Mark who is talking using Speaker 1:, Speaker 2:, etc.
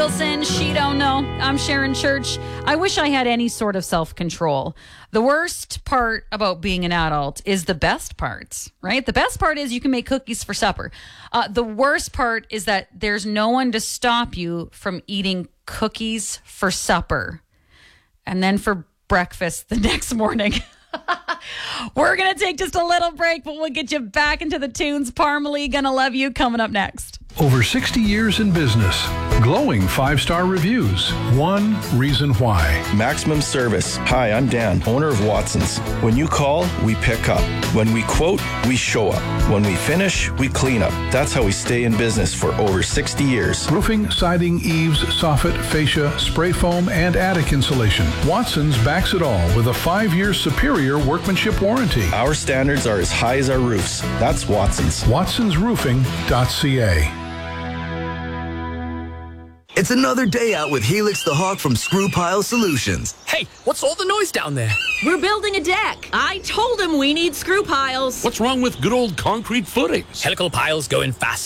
Speaker 1: Wilson, She Don't Know. I'm Sharon Church. I wish I had any sort of self-control. The worst part about being an adult is the best part, right? The best part is you can make cookies for supper. The worst part is that there's no one to stop you from eating cookies for supper and then for breakfast the next morning. We're going to take just a little break, but we'll get you back into the tunes. Parmalee, Gonna Love You, coming up next.
Speaker 2: Over 60 years in business, glowing 5-star reviews. One reason why.
Speaker 3: Maximum service. Hi, I'm Dan, owner of Watson's. When you call, we pick up. When we quote, we show up. When we finish, we clean up. That's how we stay in business for over 60 years.
Speaker 2: Roofing, siding, eaves, soffit, fascia, spray foam, and attic insulation. Watson's backs it all with a 5-year superior workmanship warranty.
Speaker 3: Our standards are as high as our roofs. That's Watson's.
Speaker 2: WatsonsRoofing.ca.
Speaker 4: It's another day out with Helix the Hawk from Screw Pile Solutions.
Speaker 5: Hey, what's all the noise down there?
Speaker 6: We're building a deck. I told him we need screw piles.
Speaker 7: What's wrong with good old concrete footings?
Speaker 5: Helical piles going fast.